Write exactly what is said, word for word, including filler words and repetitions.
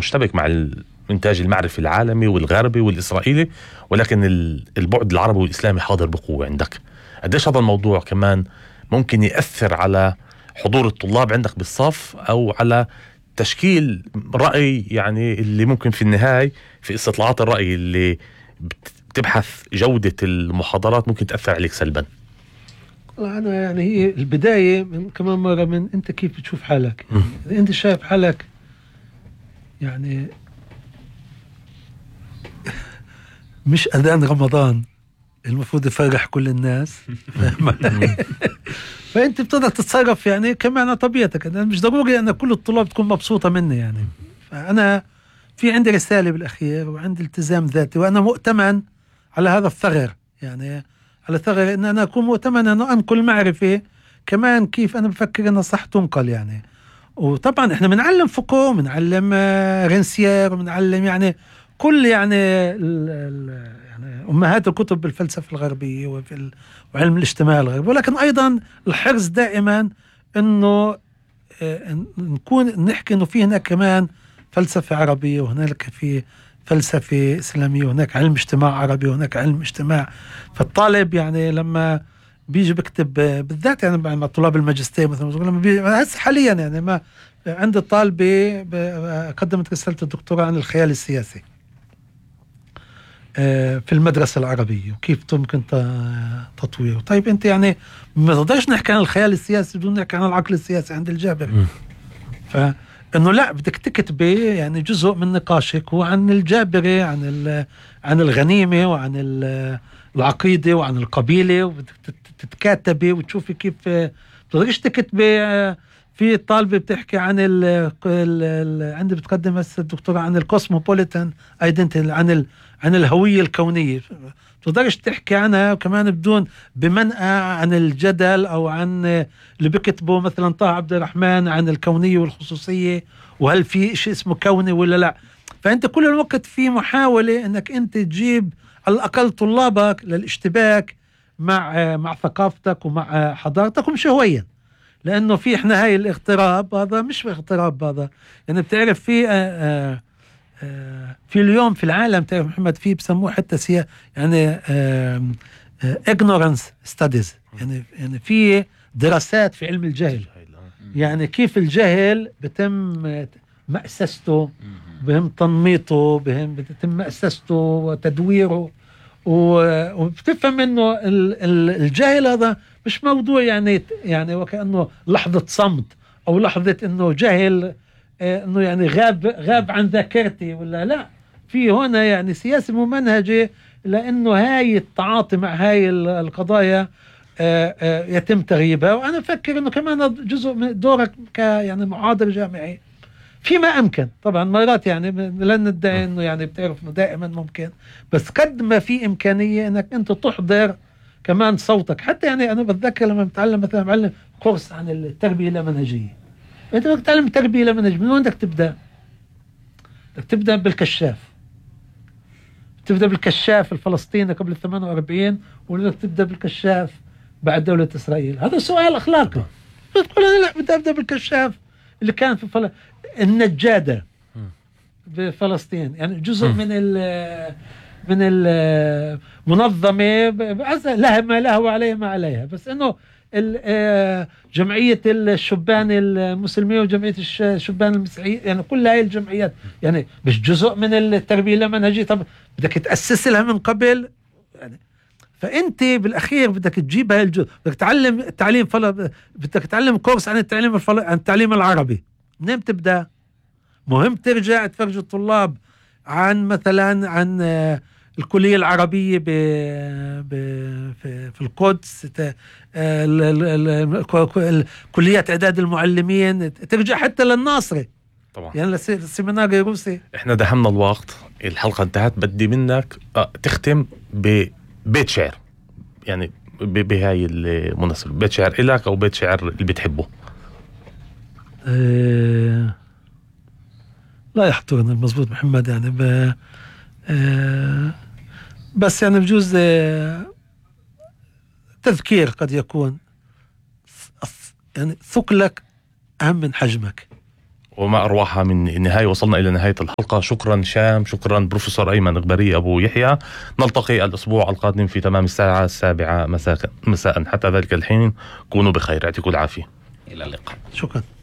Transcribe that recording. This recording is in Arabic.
مشتبك مع الإنتاج المعرفي العالمي والغربي والإسرائيلي، ولكن البعد العربي والإسلامي حاضر بقوة عندك. قديش هذا الموضوع كمان ممكن يأثر على حضور الطلاب عندك بالصف أو على تشكيل رأي، يعني اللي ممكن في النهاية في استطلاعات الرأي اللي بتبحث جودة المحاضرات ممكن تأثر عليك سلبا؟ أنا يعني هي البداية من كمان مرة من أنت كيف بتشوف حالك. إذا أنت شايف حالك يعني مش أذان رمضان المفروض يفرح كل الناس فأنت بتقدر تتصرف يعني كمان طبيعتك. أنا مش ضروري أن كل الطلاب تكون مبسوطة مني يعني. فأنا في عندي رسالة بالأخير وعندي التزام ذاتي، وأنا مؤتمن على هذا الثغر، يعني على ثغر أن أنا أكون مؤتمن أن أنقل معرفة كمان كيف أنا بفكر أنها صح تنقل يعني. وطبعا إحنا بنعلم فوكو، بنعلم رينسيير، بنعلم يعني كل يعني ال ال يعني أمهات الكتب بالفلسفة الغربية وفي وعلم الاجتماع الغربي، ولكن أيضا الحرص دائما أنه نكون نحكي أنه في هناك كمان فلسفة عربية، وهناك في فلسفة إسلامية، وهناك علم اجتماع عربي، وهناك علم اجتماع. فالطالب يعني لما بيجي بكتب بالذات يعني مع طلاب الماجستير مثلا، لما هسه حاليا يعني ما عندي طالبة قدمت رسالة الدكتوراه عن الخيال السياسي في المدرسة العربية وكيف ممكن تطويره. طيب أنت يعني ما تقدرش نحكي عن الخيال السياسي بدون نحكي عن العقل السياسي عند الجابري. فإنه لا، بدك تكتبي يعني جزء من نقاشك هو عن الجابري، عن عن الغنيمة وعن العقيدة وعن القبيلة، وبدك تتكاتبي وتشوفي كيف. بتقدرش تكتبي في طالبة بتحكي عن ال ال عندي بتقدم هسه الدكتوراه عن الكوسموبوليتان ايدنتيتي، عن ال عن الهوية الكونية. بتقدرش تحكي عنها كمان بدون بمنأى عن الجدل أو عن اللي بيكتبوا مثلا طه عبد الرحمن عن الكونية والخصوصية، وهل في شيء اسمه كوني ولا لا. فأنت كل الوقت في محاولة أنك أنت تجيب على الأقل طلابك للاشتباك مع مع ثقافتك ومع حضارتك ومش هويا. لأنه في إحنا هاي الاغتراب هذا مش اغتراب هذا يعني بتعرف في آآ آآ في اليوم في العالم تعرف محمد في بسموه حتى سيا يعني آآ آآ ignorance studies، يعني يعني في دراسات في علم الجهل، يعني كيف الجهل بتم مأسسته، بهم تنميطه، بهم بتتم مأسسته وتدويره، وبتفهم انه الجهل هذا مش موضوع يعني يعني وكأنه لحظة صمت او لحظة انه جهل انه يعني غاب غاب عن ذاكرتي ولا لا. في هنا يعني سياسة ممنهجة لانه هاي التعاطي مع هاي القضايا يتم تغييبها. وانا افكر انه كمان جزء من دورك ك يعني محاضر جامعي فيما أمكن. طبعا مرات يعني لن ندعي أنه يعني بتعرف أنه دائما ممكن، بس قد ما في إمكانية أنك أنت تحضر كمان صوتك. حتى يعني أنا بتذكر لما بتعلم مثلا معلم كورس عن التربية اللامنهجية، أنت بدك تتعلم التربية اللامنهجية من وين بدك تبدأ؟ بدك تبدأ بالكشاف، تبدأ بالكشاف الفلسطيني قبل ثمانية وأربعين ولا بدك تبدأ بالكشاف بعد دولة إسرائيل؟ هذا سؤال أخلاقي. بتقول أنا لا، بدي أبدأ بالكشاف اللي كان في فل... النجادة بفلسطين، يعني جزء من ال من المنظمة لها ما لها وعليها ما عليها، بس انه جمعية الشبان المسلمية وجمعية الشبان المسيحية يعني كل هاي الجمعيات يعني مش جزء من التربية اللامنهجية. طب بدك تأسس لها من قبل يعني. فأنت بالأخير بدك تجيب هاي الجزء، بدك تعلم التعليم فل... بدك تعلم كورس عن التعليم الفل... عن التعليم العربي. منين بتبدأ؟ مهم ترجع تفرج الطلاب عن مثلا عن الكلية العربية ب... ب... في... في القدس، كليات إعداد المعلمين، ترجع حتى للناصري طبعا يعني السيمينار الروسي. احنا دهمنا الوقت، الحلقة انتهت. بدي منك تختم ببيت شعر يعني بهاي المناسبة، بيت شعر إلك أو بيت شعر اللي بتحبه. أه لا يحضرنا المضبوط محمد يعني ب... أه بس يعني بجوز أه تذكير قد يكون يعني ثقلك أهم من حجمك. وما أروعها من النهاية. وصلنا إلى نهاية الحلقة. شكرا شام، شكرا بروفيسور أيمن إغباري أبو يحيى. نلتقي الأسبوع القادم في تمام الساعة السابعة مساء. حتى ذلك الحين كونوا بخير، يعطيكم العافية، إلى اللقاء. شكرا.